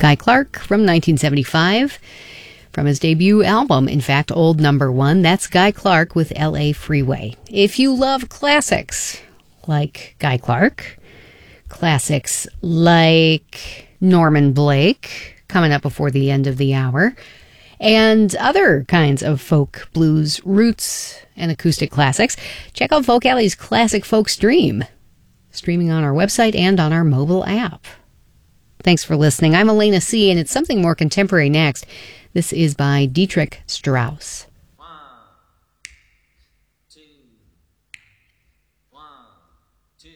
Guy Clark from 1975. From his debut album, in fact, Old Number One. That's Guy Clark with LA Freeway. If you love classics like Guy Clark, classics like Norman Blake, coming up before the end of the hour, and other kinds of folk, blues, roots, and acoustic classics, check out Folk Alley's Classic Folk Stream, streaming on our website and on our mobile app. Thanks for listening. I'm Elena C., and it's something more contemporary next. This is by Dietrich Strauss.